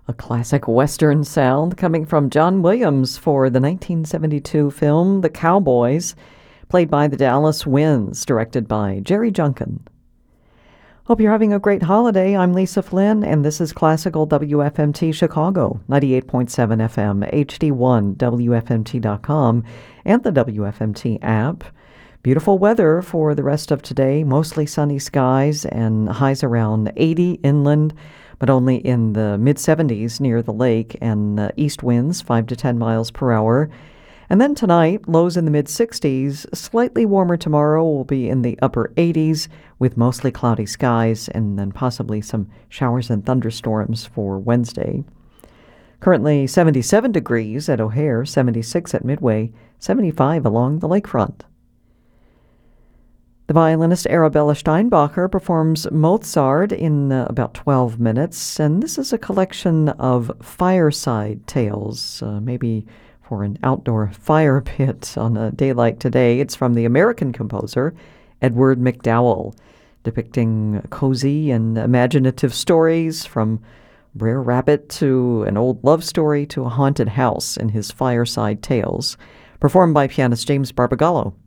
A classic Western sound coming from John Williams for the 1972 film The Cowboys, played by the Dallas Winds, directed by Jerry Junkin. Hope you're having a great holiday. I'm Lisa Flynn, and this is Classical WFMT Chicago, 98.7 FM, HD1, WFMT.com, and the WFMT app. Beautiful weather for the rest of today, mostly sunny skies and highs around 80 inland, but only in the mid-70s near the lake, and east winds 5 to 10 miles per hour. And then tonight, lows in the mid-60s, slightly warmer tomorrow will be in the upper 80s with mostly cloudy skies and then possibly some showers and thunderstorms for Wednesday. Currently 77 degrees at O'Hare, 76 at Midway, 75 along the lakefront. The violinist Arabella Steinbacher performs Mozart in about 12 minutes, and this is a collection of fireside tales, maybe for an outdoor fire pit on a day like today. It's from the American composer Edward MacDowell, depicting cozy and imaginative stories from Brer Rabbit to an old love story to a haunted house in his fireside tales, performed by pianist James Barbagallo.